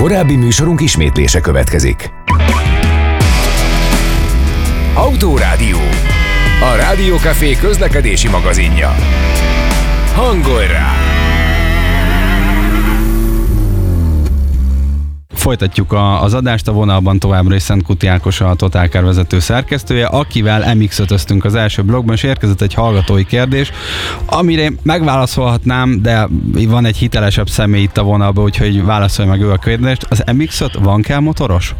Korábbi műsorunk ismétlése következik. Autórádió. A Rádiókafé közlekedési magazinja. Hangolj rá! Folytatjuk az adást, a vonalban továbbra is Szentkuti Ákos, a Totalcar vezető szerkesztője, akivel MX-5-öztünk az első blogban, és érkezett egy hallgatói kérdés, amire megválaszolhatnám, de van egy hitelesebb személy itt a vonalban, úgyhogy válaszolj meg ő a kérdést. Az MX-5 van kell motoros?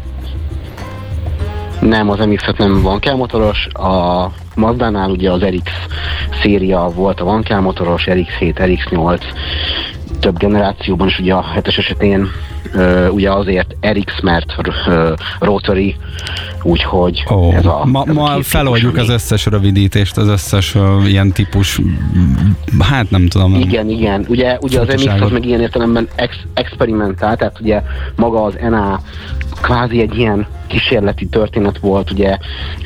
Nem, az MX-5 nem van kell motoros. A Mazdánál ugye az RX széria volt a van kell motoros, RX-7, RX-8, több generációban is, ugye a 7-es esetén ugye azért RX, mert rotary, úgyhogy ez a... Ma feloldjuk az összes rövidítést, az összes ilyen típus, hát nem tudom. Igen. Ugye az MX az meg ilyen értelemben experimentál, tehát ugye maga az NA kvázi egy ilyen kísérleti történet volt, ugye,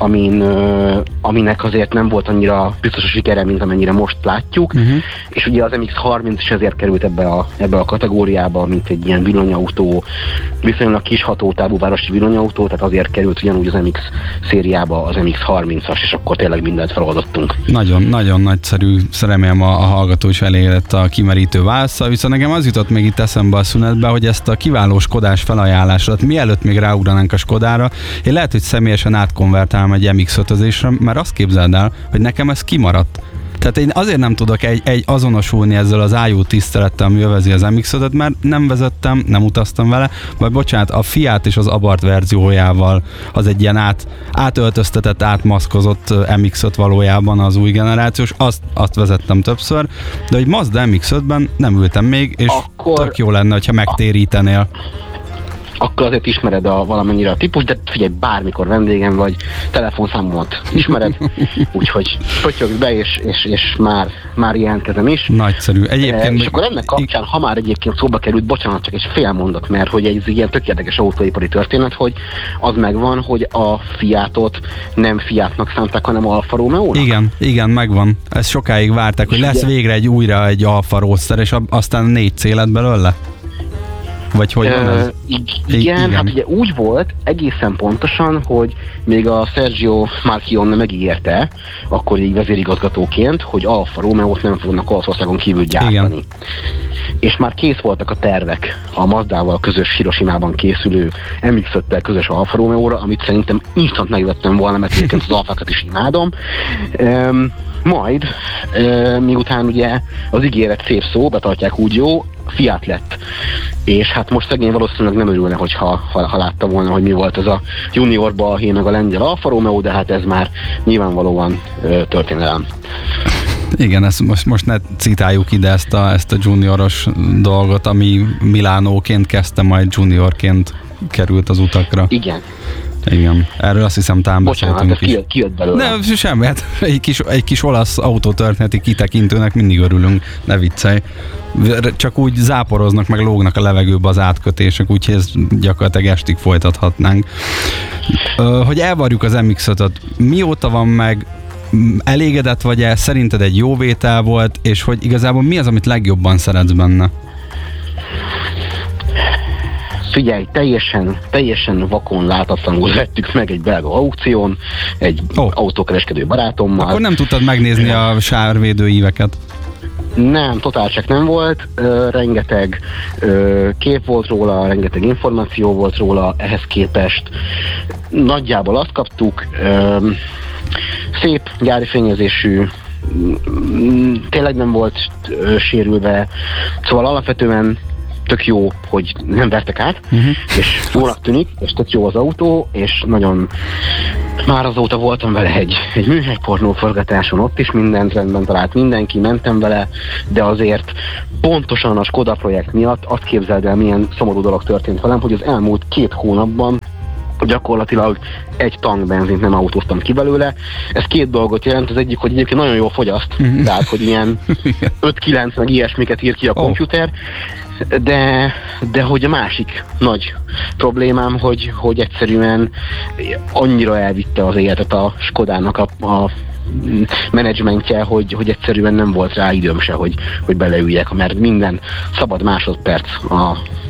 aminek azért nem volt annyira biztos a sikere, mint amennyire most látjuk, és ugye az MX-30 is ezért került ebbe a kategóriába, mint egy ilyen villanyautó, viszonylag kis hatótávú városi villanyautó, tehát azért került ugyanúgy az MX szériába az MX-30-as, és akkor tényleg mindent feloldottunk. Nagyon nagyszerű, remélem a hallgató is elégedett a kimerítő válaszsal, viszont nekem az jutott még itt eszembe a szünetbe, hogy ezt a kiváló Skodás felajánlásodat, mielőtt még ráugranánk a Skodára, én lehet, hogy személyesen átkonvertálom egy MX-5-özésre, mert azt képzeld el, hogy nekem ez kimaradt. Tehát én azért nem tudok egy azonosulni ezzel az ájú tisztelettel, ami övezi az MX-5-öt, mert nem vezettem, nem utaztam vele, vagy bocsánat, a Fiat és az Abarth verziójával az egy ilyen átöltöztetett, átmaszkozott MX-5 valójában az új generációs, azt vezettem többször, de hogy Mazda MX-5-ben nem ültem még, és akkor tök jó lenne, hogyha megtérítenél. Akkor azért ismered valamennyire a típus, de figyelj, bármikor vendégem vagy, telefonszámomat ismered, úgyhogy pötyögsz be, és már jelentkezem is. Nagyszerű. Egyébként... És akkor ennek kapcsán, ha már egyébként szóba került, bocsánat, csak egy fél mondat, mert hogy egy ilyen tök érdekes autóipari történet, hogy az megvan, hogy a Fiatot nem Fiatnak szánták, hanem Alfa Romeo-nak. Igen, megvan. Ezt sokáig várták, hogy lesz végre újra egy Alfa Roadster, és aztán 4 lett belőle? Vagy hogy van ez? Igen, hát ugye úgy volt egészen pontosan, hogy még a Sergio Marchionne megígérte, akkor így vezérigazgatóként, hogy Alfa Romeo-t nem fognak Olaszországon kívül gyártani. Igen. És már kész voltak a tervek a Mazdával közös Hiroshimában készülő MX-5-tel közös Alfa Romeo-ra, amit szerintem instant megvettem volna, mert egyébként az Alfákat is imádom. Majd, miután ugye az ígéret szép szó, betartják úgy jó, Fiat lett. És hát most szegény valószínűleg nem örülne, ha látta volna, hogy mi volt ez a junior balhé meg a lengyel Alfa Romeo, de hát ez már nyilvánvalóan történelem. Igen, ezt most ne citáljuk ide ezt a junioros dolgot, ami Milánóként kezdte, majd juniorként került az utakra. Igen, erről azt hiszem talán beszéltünk is. Ki jött belőle? Ne, semmi, hát egy kis olasz autótörténeti kitekintőnek mindig örülünk, ne viccelj. Csak úgy záporoznak, meg lógnak a levegőbe az átkötések, úgyhogy ezt gyakorlatilag estig folytathatnánk. Hogy elvarjuk az MX-5-öt, mióta van meg, elégedett vagy-e, szerinted egy jó vétel volt, és hogy igazából mi az, amit legjobban szeretsz benne? Figyelj, teljesen vakon látatlanul vettük meg egy belga aukción, egy autókereskedő barátommal. Akkor nem tudtad megnézni a sárvédőíveket? Nem, totálcsak nem volt, rengeteg kép volt róla, rengeteg információ volt róla, ehhez képest nagyjából azt kaptuk, szép gyári fényezésű, tényleg nem volt sérülve, szóval alapvetően tök jó, hogy nem vertek át, és jónak tűnik, és tök jó az autó, és nagyon már azóta voltam vele egy műhelypornó forgatáson, ott is mindent rendben talált mindenki, mentem vele, de azért pontosan a Skoda projekt miatt azt képzeld el, milyen szomorú dolog történt velem, hogy az elmúlt 2 hónapban gyakorlatilag egy tank benzint nem autóztam ki belőle. Ez 2 dolgot jelent, az egyik, hogy egyébként nagyon jól fogyaszt, tehát hogy ilyen 5-9 meg ilyesmiket ír ki a komputer, de hogy a másik nagy problémám, hogy egyszerűen annyira elvitte az életet a Skodának a menedzsmentje, hogy egyszerűen nem volt rá időm se, hogy beleüljek, mert minden szabad másodperc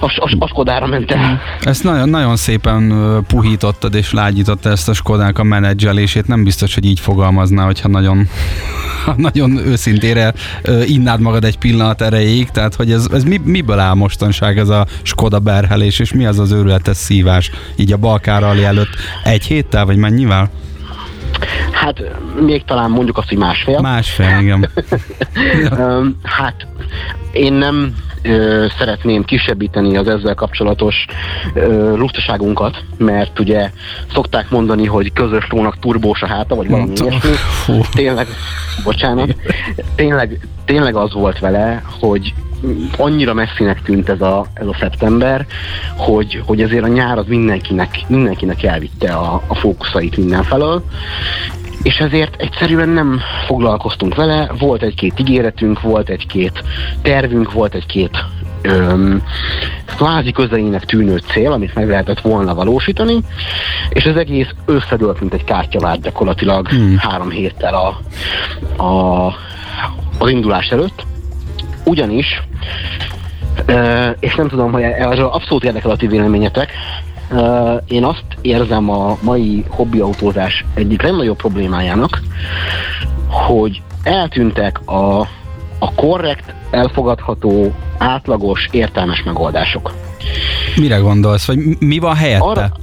a Skodára ment el. Ezt nagyon szépen puhítottad és lágyította ezt a Skodák a menedzselését. Nem biztos, hogy így fogalmazná, hogyha nagyon őszintére innád magad egy pillanat erejéig. Tehát, hogy ez miből áll mostanság ez a Skoda berhelés, és mi az az őrületes szívás így a Balkán-rally előtt? Egy héttel, vagy mennyivel? Hát még talán mondjuk azt, hogy másfél. Másfél, igen. Hát én nem szeretném kisebbíteni az ezzel kapcsolatos lustaságunkat, mert ugye szokták mondani, hogy közös lónak turbós a háta, vagy valami ilyesmi. Tényleg, bocsánat, tényleg az volt vele, hogy annyira messzinek tűnt ez a szeptember, hogy ezért a nyár az mindenkinek elvitte a fókuszait mindenfelől, és ezért egyszerűen nem foglalkoztunk vele, volt egy-két ígéretünk, volt egy-két tervünk, volt egy-két kvázi közelének tűnő cél, amit meg lehetett volna valósítani, és az egész összedőlt, mint egy kártyavár gyakorlatilag 3 héttel az indulás előtt. Ugyanis, és nem tudom, hogy erről abszolút érdekel a ti véleményetek, én azt érzem a mai hobbiautózás egyik legnagyobb problémájának, hogy eltűntek a korrekt, elfogadható, átlagos, értelmes megoldások. Mire gondolsz? Vagy mi van helyette?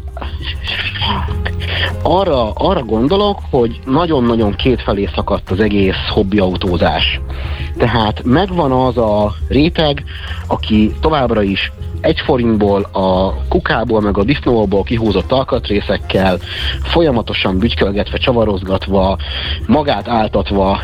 Arra gondolok, hogy nagyon-nagyon kétfelé szakadt az egész hobbiautózás. Tehát megvan az a réteg, aki továbbra is 1 forintból, a kukából, meg a disznóból kihúzott alkatrészekkel, folyamatosan bütykölgetve, csavarozgatva, magát áltatva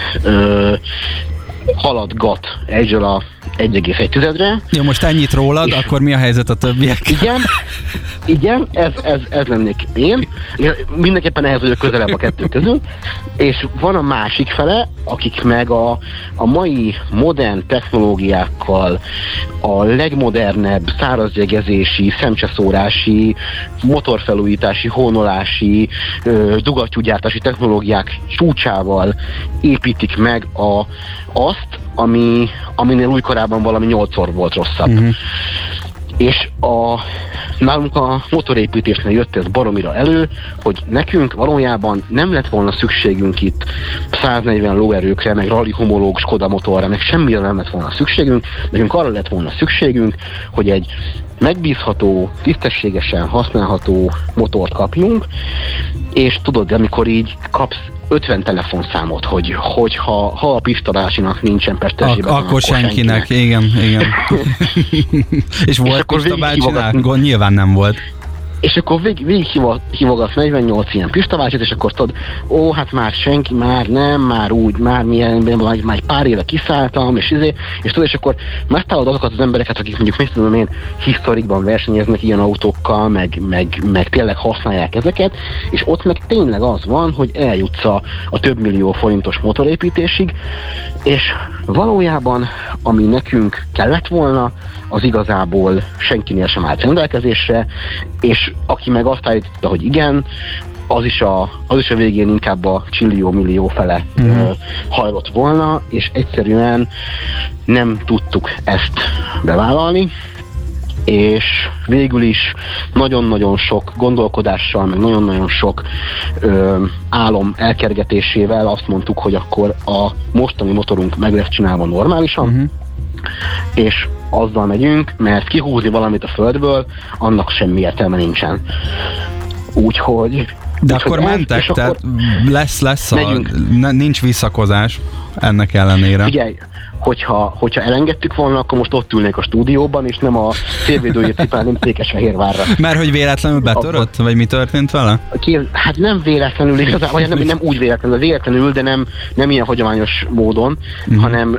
haladgat egyről a 1,1-re. Jó, most ennyit rólad, és akkor mi a helyzet a többiek? Igen, ez lennék én. Mindenképpen ehhez vagyok közelebb a kettő közül. És van a másik fele, akik meg a mai modern technológiákkal, a legmodernebb szárazgyegezési, szemcseszórási, motorfelújítási, hónolási, dugattyúgyártási technológiák csúcsával építik meg azt, aminél újkorában valami 8-szor volt rosszabb. És nálunk a motorépítésnél jött ez baromira elő, hogy nekünk valójában nem lett volna szükségünk itt 140 lóerőkre, meg rally homológ Skoda motorra, meg semmire nem lett volna szükségünk, nekünk arra lett volna szükségünk, hogy egy megbízható, tisztességesen használható motort kapjunk, és tudod, amikor így kapsz 50 telefonszámot, hogy ha a Pista bácsinak nincsen Pesterzsébeten, akkor senkinek. Igen. És volt Pista bácsinál? Nyilván nem volt. És akkor végig hívogatsz 48 ilyen Pista bácsit, és akkor tudod, hát már senki, már nem, már úgy, már egy pár éve kiszálltam, és tudod, és akkor megtalálod azokat az embereket, akik mondjuk, mit tudom én, historikban versenyeznek ilyen autókkal, meg tényleg használják ezeket, és ott meg tényleg az van, hogy eljutsz a több millió forintos motorépítésig, és valójában, ami nekünk kellett volna, az igazából senkinél sem állt rendelkezésre, és aki meg azt állította, hogy igen, az is a végén inkább a csillió-millió fele hajlott volna, és egyszerűen nem tudtuk ezt bevállalni, és végül is nagyon-nagyon sok gondolkodással, meg nagyon-nagyon sok álom elkergetésével azt mondtuk, hogy akkor a mostani motorunk meg lesz csinálva normálisan, és azzal megyünk, mert kihúzni valamit a földből, annak semmi értelme nincsen. Úgyhogy... De akkor mentek, tehát lesz nincs visszakozás ennek ellenére. Figyelj, hogyha elengedtük volna, akkor most ott ülnék a stúdióban, és nem a szélvédőjét cipelném Székesfehérvárra. Mert hogy véletlenül betörött? Vagy mi történt vele? Hát nem véletlenül igazából, vagy nem úgy véletlenül, de nem ilyen hagyományos módon, hanem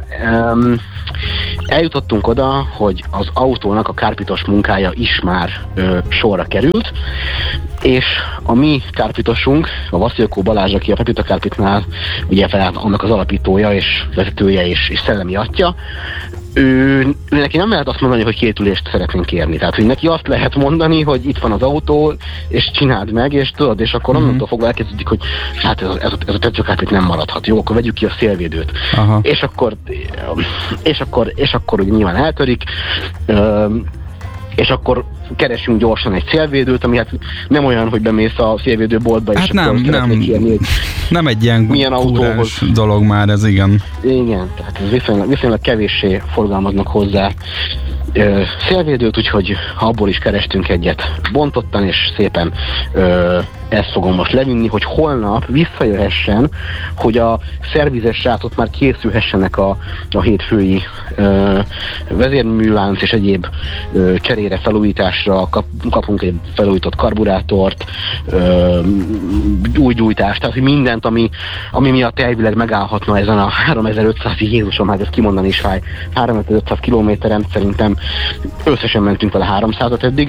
eljutottunk oda, hogy az autónak a kárpitos munkája is már sorra került, és a mi kárpitosunk, a Vasilko Balázs, aki a Pepita Kárpitnál ugye annak az alapítója és vezetője és szellemi atya, ő neki nem lehet azt mondani, hogy 2 ülést szeretnénk kérni. Tehát, hogy neki azt lehet mondani, hogy itt van az autó, és csináld meg, és tudod, és akkor onnantól fogva elkezdődik, hogy hát ez a tetszőkárpit nem maradhat. Jó, akkor vegyük ki a szélvédőt. És akkor ugye nyilván eltörik, és akkor keresünk gyorsan egy szélvédőt, ami hát nem olyan, hogy bemész a szélvédőboltba, és hát akkor kérni, nem egy ilyen milyen autóhoz dolog már ez, igen. Igen, tehát ez viszonylag kevéssé forgalmaznak hozzá szélvédőt, úgyhogy abból is kerestünk egyet bontottan, és szépen ezt fogom most levinni, hogy holnap visszajöhessen, hogy a szervizes srácok már készülhessenek a hétfői vezérműlánc és egyéb cserére, felújításra, kapunk egy felújított karburátort, új gyújtást, tehát hogy mindent, ami miatt elvileg megállhatna ezen a 3500, Jézusom, hát ezt kimondani is fáj, 3500 kilométeren, szerintem összesen mentünk vele 300-at eddig.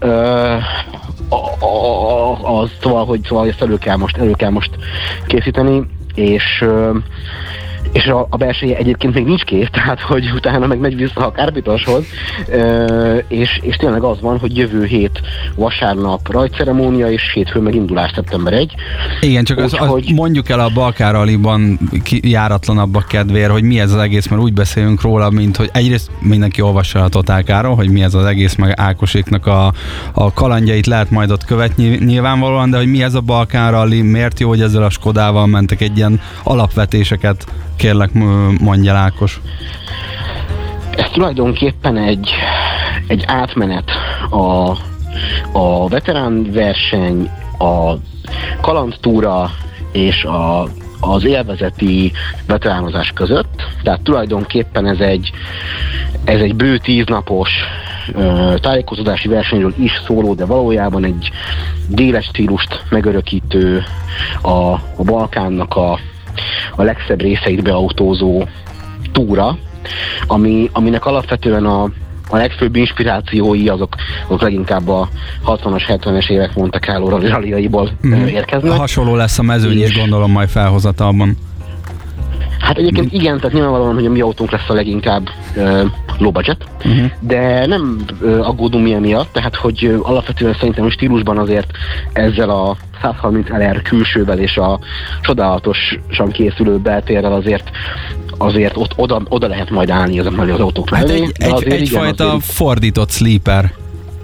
Szóval, hogy ezt elő kell most készíteni, és a belseje egyébként még nincs kész, tehát hogy utána meg megy vissza a kárpitoshoz, és tényleg az van, hogy jövő hét vasárnap rajtceremónia, és hétfő meg indulás szeptember 1. Igen, csak az mondjuk el a Balkán Rallyban járatlanabbak kedvéért, hogy mi ez az egész, mert úgy beszélünk róla, mint hogy egyrészt mindenki olvassa a Totálkáról, hogy mi ez az egész, meg Ákoséknak a kalandjait lehet majd ott követni nyilvánvalóan, de hogy mi ez a Balkán Rally, miért jó, hogy ezzel a Skodával mentek, egy ilyen alapvetéseket kérlek, mondja Ákos. Ez tulajdonképpen egy átmenet a veterán verseny, a kalandtúra és az élvezeti veteránozás között. Tehát tulajdonképpen ez egy bő 10 napos tájékozódási versenyről is szóló, de valójában egy déles stílust megörökítő, a Balkánnak a legszebb részeit beautózó túra, aminek alapvetően a legfőbb inspirációi azok leginkább a 60-as, 70-es évek Monte Carlo rallyjaiból érkeznek. Hasonló lesz a mezőny is, gondolom, majd felhozatalban. Hát egyébként igen, tehát nyilvánvalóan, hogy a mi autónk lesz a leginkább low budget, de nem aggódunk mi emiatt, tehát hogy alapvetően szerintem a stílusban azért ezzel a 130 LR külsővel és a csodálatosan készülő beltérrel azért ott oda lehet majd állni az autók mellé. Hát egyfajta fordított sleeper.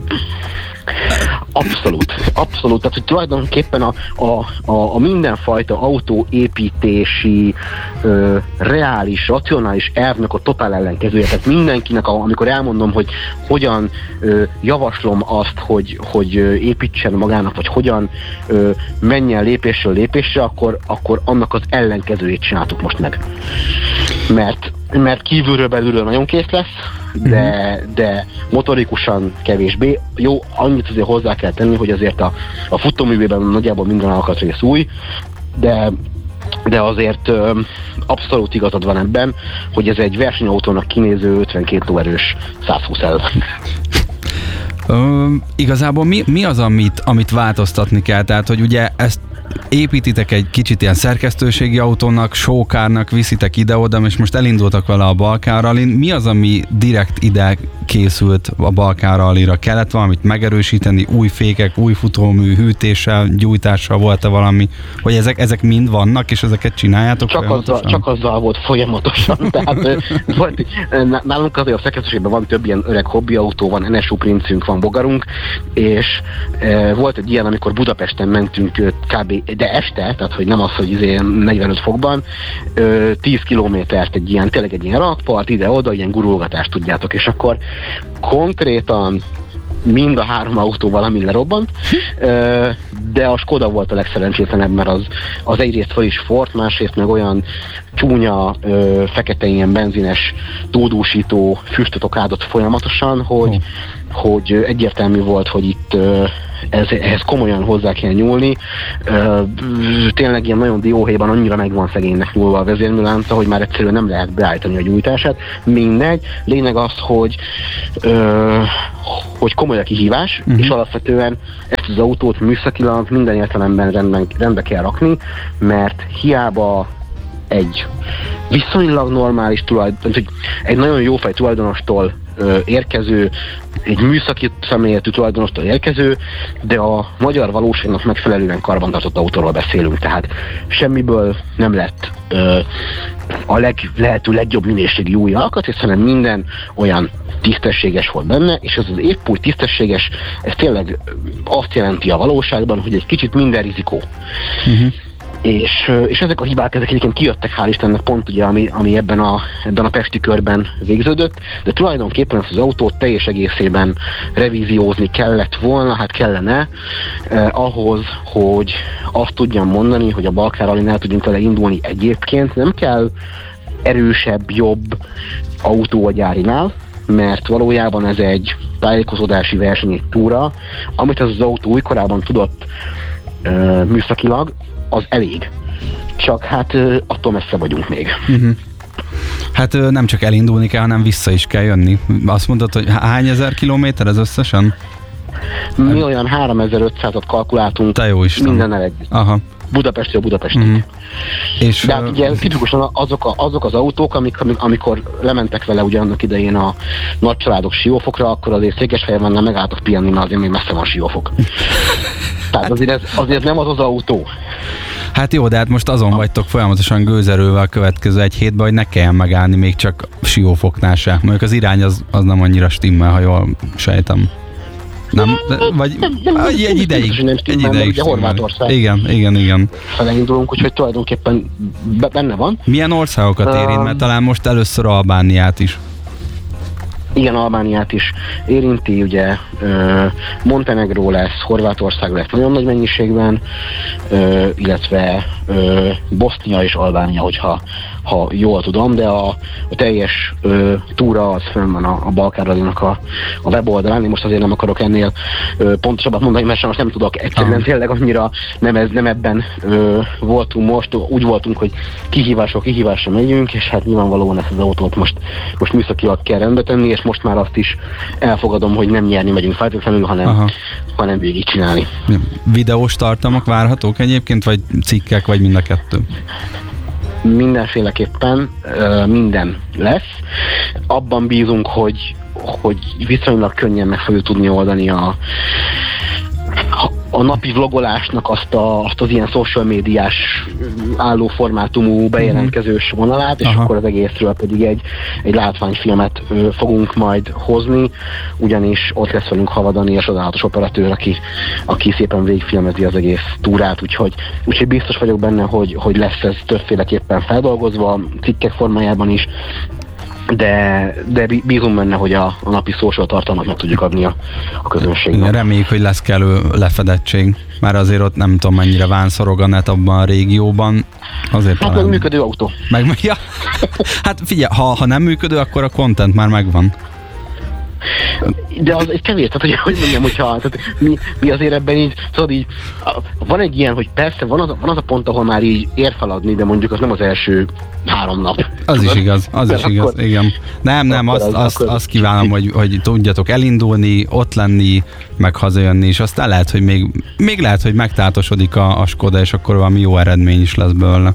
Abszolút. Tehát, hogy tulajdonképpen a mindenfajta autóépítési, reális, racionális elvnek a totál ellenkezője. Tehát mindenkinek, amikor elmondom, hogy hogyan javaslom azt, hogy építsen magának, vagy hogyan menjen lépésről lépésre, akkor annak az ellenkezőjét csináltuk most meg. Mert kívülről belülről nagyon kész lesz, de motorikusan kevésbé. Jó, annyit azért hozzá kell tenni, hogy azért a futóművében nagyjából minden alkatrész új, de azért abszolút igazad van ebben, hogy ez egy versenyautónak kinéző 52 lóerős 120 L. Igazából mi az, amit változtatni kell? Tehát, hogy ugye ezt építitek egy kicsit ilyen szerkesztőségi autónak, showkárnak, viszitek ide-oda, és most elindultak vele a Balkán Rallyn. Mi az, ami direkt ide készült a Balkán Rallyra? Kellett valamit megerősíteni, új fékek, új futómű, hűtéssel, gyújtással volt-e valami, hogy ezek mind vannak, és ezeket csináljátok folyamatosan? Csak azzal volt folyamatosan. Tehát nálunk azért a szerkesztőségben van több ilyen öreg hobbiautó, van NSU Princünk, van Bogarunk, és volt egy ilyen, amikor Budapesten mentünk kb. De este, tehát hogy nem az, hogy 45 fokban, 10 kilométert tényleg egy ilyen rakpart, ide-oda, ilyen gurulgatást tudjátok, és akkor konkrétan mind a 3 autó valami lerobbant, de a Skoda volt a legszerencsétlenebb, mert az egyrészt fel is fort, másrészt meg olyan csúnya, fekete ilyen benzines tódúsító füstöt okádott folyamatosan, hogy egyértelmű volt, hogy itt ehhez komolyan hozzá kell nyúlni. Tényleg ilyen nagyon dióhéjban annyira meg van szegénynek nyúlva a vezérműlánca, hogy már egyszerűen nem lehet beállítani a gyújtását. Mindegy. Lényeg az, hogy komoly a kihívás, és alapvetően ezt az autót műszakilag minden értelemben rendbe kell rakni, mert hiába egy viszonylag normális egy nagyon jófej tulajdonostól érkező, egy műszaki szemléletű tulajdonostól érkező, de a magyar valóságnak megfelelően karbantartott autóról beszélünk, tehát semmiből nem lett a lehető legjobb minőségű új alkatrész, hanem minden olyan tisztességes volt benne, és ez az épp úgy tisztességes, ez tényleg azt jelenti a valóságban, hogy egy kicsit minden rizikó. És ezek a hibák, ezek egyébként kijöttek, hál' Istennek, pont ugye, ami ebben a pesti körben végződött, de tulajdonképpen ezt az autót teljes egészében revíziózni kellett volna, hát kellene ahhoz, hogy azt tudjam mondani, hogy a Balkán Rallyn el tudjunk vele indulni. Egyébként nem kell erősebb, jobb autó a gyárinál, mert valójában ez egy tájékozódási verseny, egy túra, amit ez az autó újkorában tudott műszakilag, az elég. Csak hát attól messze vagyunk még. Hát nem csak elindulni kell, hanem vissza is kell jönni. Azt mondtad, hogy hány ezer kilométer ez összesen? Mi olyan 3500-at kalkuláltunk. Te jó Isten. Mindennel együtt. Aha. Budapestről Budapestig. És de hát ugye tipikusan azok az autók, amikor lementek vele ugye annak idején a nagy családok Siófokra, akkor azért Székesfehérváron megálltak pihenni, mert azért még messze van Siófok. Tehát azért nem az autó. Hát jó, de hát most azon vagytok folyamatosan gőzerővel a következő egy hétben, hogy ne kelljen megállni még csak Siófoknál se. Mondjuk az irány az nem annyira stimmel, ha jól sejtem. Nem? Vagy egy ideig. Egy ideig ugye Horvátország. Igen. Felindulunk, úgyhogy tulajdonképpen benne van. Milyen országokat érint? Mert talán most először Albániát is. Igen, Albániát is érinti, ugye Montenegró lesz, Horvátország lesz nagyon nagy mennyiségben, illetve Bosznia és Albánia, hogyha jól tudom, de a teljes túra az fönn van a Balkán Rallynak a weboldalán. Én most azért nem akarok ennél pontosabbat mondani, mert most nem tudok egyszerűen tényleg annyira nem ebben voltunk most. Úgy voltunk, hogy kihívásra megyünk, és hát nyilvánvalóan ezt az autót most műszakilag kell rendbe tenni, és most már azt is elfogadom, hogy nem nyerni megyünk feltétlenül, hanem végigcsinálni. Videós tartalmak várhatók egyébként, vagy cikkek, vagy mind a kettő? Mindenféleképpen minden lesz. Abban bízunk, hogy viszonylag könnyen meg fogjuk tudni oldani a napi vlogolásnak azt az ilyen social médiás álló formátumú bejelentkezős vonalát, és akkor az egészről pedig egy látványfilmet fogunk majd hozni, ugyanis ott lesz velünk Havadani és csodálatos operatőr, aki szépen végigfilmezi az egész túrát, úgyhogy biztos vagyok benne, hogy lesz ez többféleképpen feldolgozva, cikkek formájában is, de bízom benne, hogy a napi social tartalmat meg tudjuk adni a közönségnek. Reméljük, hogy lesz kellő lefedettség. Már azért ott nem tudom mennyire vánszorog a net abban a régióban. Azért hát meg működő autó. Ja. Hát figyelj, ha nem működő, akkor a content már megvan. De az egy kevés, tehát hogy mondjam, hogyha mi azért ebben így, tudod így, van egy ilyen, hogy persze van az a pont, ahol már így ér feladni, de mondjuk az nem az első 3 nap. Az is igaz, igen. Nem, azt kívánom, hogy tudjatok elindulni, ott lenni, meg hazajönni, és aztán lehet, hogy még lehet, hogy megtátosodik a Skoda, és akkor valami jó eredmény is lesz belőle.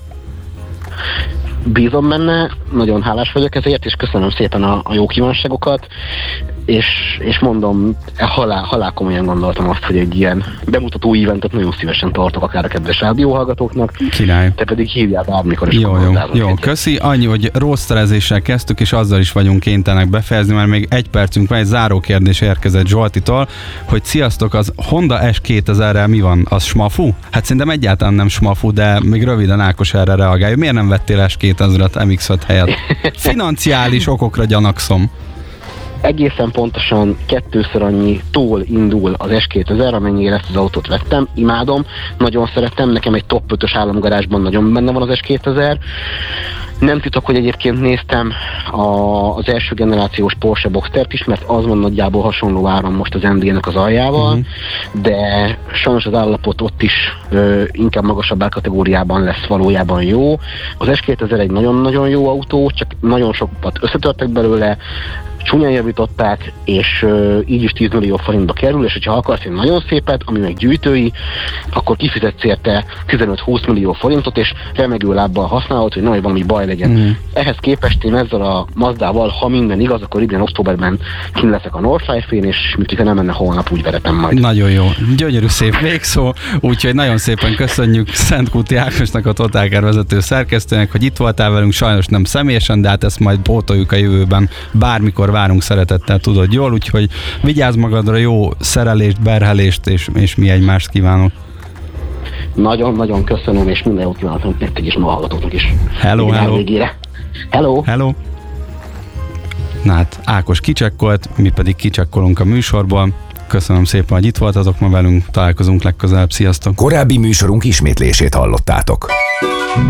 Bízom benne, nagyon hálás vagyok ezért, és köszönöm szépen a jó kívánságokat, és mondom, halál komolyan gondoltam azt, hogy egy ilyen bemutató eventet nagyon szívesen tartok, akár a kedves rádióhallgatóknak. Király. Te pedig hívjál bármikor is. Jó, köszi. Annyi, hogy rosterezéssel kezdtük, és azzal is vagyunk kénytelenek befejezni, mert még 1 percünk van, egy záró kérdés érkezett Zsoltitól, hogy sziasztok, az Honda S2000-rel mi van? Az smafu? Hát szerintem egyáltalán nem smafu, de még röviden Ákos erre reagálja. Miért nem vettél S2000-et MX-5 helyett? Financiális okokra gyanakszom. Egészen pontosan 2-ször annyitól indul az S2000, amennyire ezt az autót vettem. Imádom, nagyon szeretem, nekem egy top 5-ös államgarázsban nagyon benne van az S2000. Nem titok, hogy egyébként néztem az első generációs Porsche Boxstert is, mert az van nagyjából hasonló áron most az MD-nek az aljával, de sajnos az állapot ott is inkább magasabb árkategóriában lesz valójában jó. Az S2000 egy nagyon-nagyon jó autó, csak nagyon sokat összetörtek belőle, csúnyán javították, és így is 10 millió forintba kerül, és hogyha akarsz egy nagyon szépet, ami meg gyűjtői, akkor kifizetsz érte 15-20 millió forintot, és remegő lábbal használod, hogy nehogy valami baj legyen. Ehhez képest én ezzel a Mazdával, ha minden igaz, akkor idén októberben kint leszek a Northlife-én, és mintha nem menne holnap, úgy veretem majd. Nagyon jó. Gyönyörű szép végszó, úgyhogy nagyon szépen köszönjük Szentkúti Ákosnak, a Totalcar vezető szerkesztőnek, hogy itt voltál velünk, sajnos nem személyesen, de hát ezt majd pótoljuk a jövőben. Bármikor várunk szeretettel, tudod jól, úgyhogy vigyázz magadra, jó szerelést, berhelést, és mi egymást kívánok. Nagyon-nagyon köszönöm, és minden jót kívánok nektek is, ma hallgatóknak is. Hello. Hello. Na hát Ákos kicsekkolt, mi pedig kicsekkolunk a műsorból. Köszönöm szépen, hogy itt voltatok ma velünk, találkozunk legközelebb, sziasztok! Korábbi műsorunk ismétlését hallottátok.